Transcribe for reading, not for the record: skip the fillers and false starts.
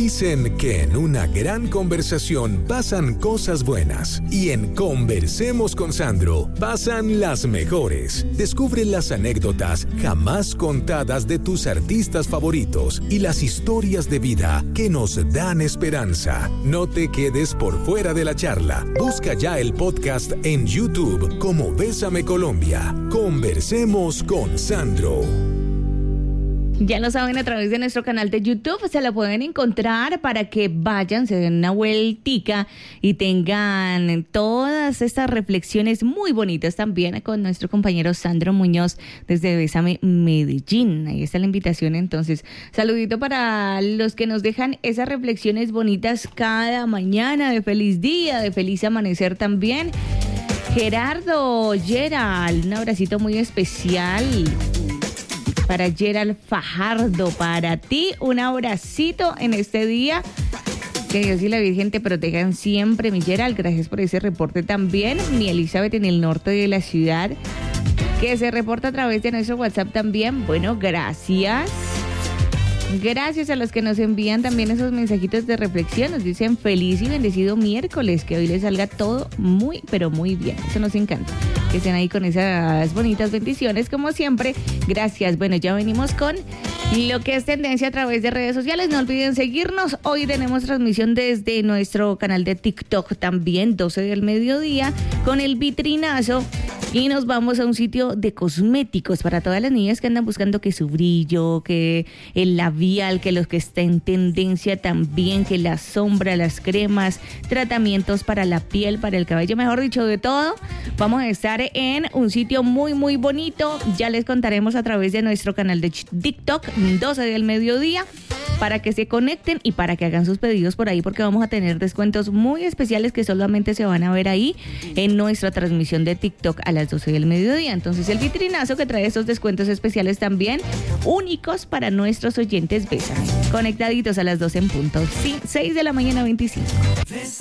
Dicen que en una gran conversación pasan cosas buenas y en Conversemos con Sandro pasan las mejores. Descubre las anécdotas jamás contadas de tus artistas favoritos y las historias de vida que nos dan esperanza. No te quedes por fuera de la charla. Busca ya el podcast en YouTube como Bésame Colombia. Conversemos con Sandro. Ya lo saben, a través de nuestro canal de YouTube se la pueden encontrar para que vayan, se den una vueltica y tengan todas estas reflexiones muy bonitas también con nuestro compañero Sandro Muñoz desde Bésame Medellín. Ahí está la invitación. Entonces, saludito para los que nos dejan esas reflexiones bonitas cada mañana, de feliz día, de feliz amanecer también. Gerald, un abracito muy especial para Gerald Fajardo, para ti, un abracito en este día. Que Dios y la Virgen te protejan siempre, mi Gerald. Gracias por ese reporte también. Mi Elizabeth en el norte de la ciudad, que se reporta a través de nuestro WhatsApp también. Bueno, gracias. Gracias a los que nos envían también esos mensajitos de reflexión. Nos dicen feliz y bendecido miércoles, que hoy les salga todo muy, pero muy bien. Eso nos encanta, que estén ahí con esas bonitas bendiciones como siempre. Gracias. Bueno, ya venimos con lo que es tendencia a través de redes sociales. No olviden seguirnos. Hoy tenemos transmisión desde nuestro canal de TikTok también, 12 del mediodía, con el vitrinazo. Y nos vamos a un sitio de cosméticos para todas las niñas que andan buscando que su brillo, que el labial, que los que está en tendencia también, que la sombra, las cremas, tratamientos para la piel, para el cabello, mejor dicho, de todo. Vamos a estar en un sitio muy, muy bonito. Ya les contaremos a través de nuestro canal de TikTok, 12 del mediodía, para que se conecten y para que hagan sus pedidos por ahí, porque vamos a tener descuentos muy especiales que solamente se van a ver ahí en nuestra transmisión de TikTok a las 12 del mediodía. Entonces, el vitrinazo que trae estos descuentos especiales también, únicos para nuestros oyentes. Bésame. Conectaditos a las 12 en punto. Sí, 6 de la mañana, 25.